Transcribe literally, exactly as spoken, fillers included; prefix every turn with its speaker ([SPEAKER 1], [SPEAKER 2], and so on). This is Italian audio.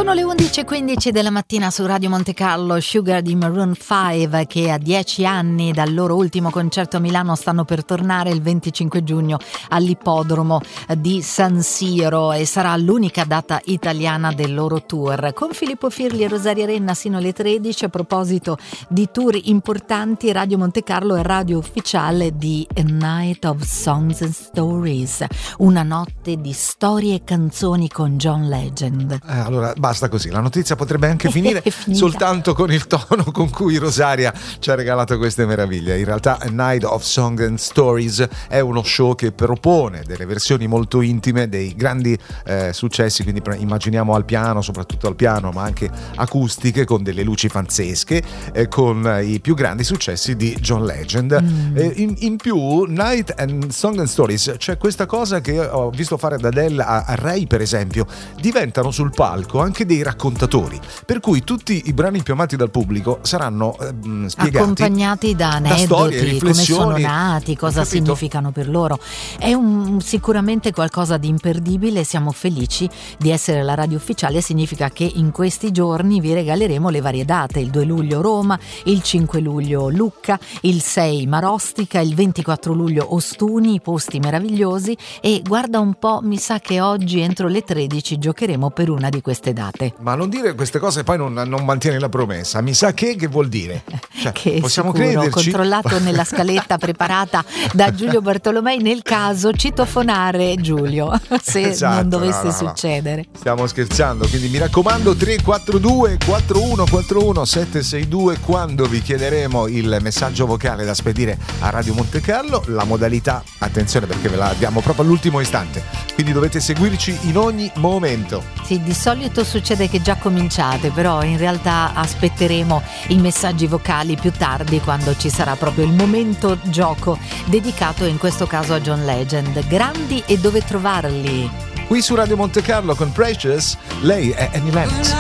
[SPEAKER 1] Sono le undici e quindici della mattina su Radio Monte Carlo. Sugar di Maroon cinque, che a dieci anni dal loro ultimo concerto a Milano stanno per tornare il venticinque giugno all'ippodromo di San Siro, e sarà l'unica data italiana del loro tour. Con Filippo Firli e Rosaria Renna sino alle tredici. A proposito di tour importanti, Radio Monte Carlo è radio ufficiale di A Night of Songs and Stories, una notte di storie e canzoni con John Legend.
[SPEAKER 2] Eh, allora basta così, la notizia potrebbe anche finire soltanto con il tono con cui Rosaria ci ha regalato queste meraviglie. In realtà A Night of Songs and Stories è uno show che propone delle versioni molto intime dei grandi eh, successi, quindi immaginiamo al piano, soprattutto al piano, ma anche acustiche, con delle luci pazzesche, eh, con eh, i più grandi successi di John Legend. Mm. Eh, in, in più, Night and Songs and Stories, c'è questa cosa che ho visto fare da Adele a, a Ray, per esempio, diventano sul palco anche dei raccontatori, per cui tutti i brani più amati dal pubblico saranno eh, spiegati,
[SPEAKER 1] accompagnati da aneddoti,
[SPEAKER 2] da storie,
[SPEAKER 1] come sono nati, cosa significano per loro. È un, sicuramente qualcosa di imperdibile. Siamo felici di essere la radio ufficiale. Significa che in questi giorni vi regaleremo le varie date: il due luglio Roma, il cinque luglio Lucca, il sei Marostica, il ventiquattro luglio Ostuni, posti meravigliosi. E guarda un po', mi sa che oggi entro le tredici giocheremo per una di queste date.
[SPEAKER 2] Ma non dire queste cose, poi non, non mantieni la promessa. Mi sa che che vuol dire? Cioè,
[SPEAKER 1] che
[SPEAKER 2] possiamo
[SPEAKER 1] sicuro,
[SPEAKER 2] crederci?
[SPEAKER 1] Controllato nella scaletta preparata da Giulio Bartolomei, nel caso citofonare Giulio se
[SPEAKER 2] esatto,
[SPEAKER 1] non dovesse
[SPEAKER 2] no, no,
[SPEAKER 1] succedere.
[SPEAKER 2] No. Stiamo scherzando, quindi mi raccomando, tre quattro due quattro uno quattro uno sette sei due quando vi chiederemo il messaggio vocale da spedire a Radio Monte Carlo. La modalità, attenzione perché ve la diamo proprio all'ultimo istante, quindi dovete seguirci in ogni momento.
[SPEAKER 1] Sì, di solito succede che già cominciate, però in realtà aspetteremo i messaggi vocali più tardi, quando ci sarà proprio il momento gioco dedicato in questo caso a John Legend. Grandi e dove trovarli?
[SPEAKER 2] Qui su Radio Monte Carlo con Precious, lei è Annie Lennox.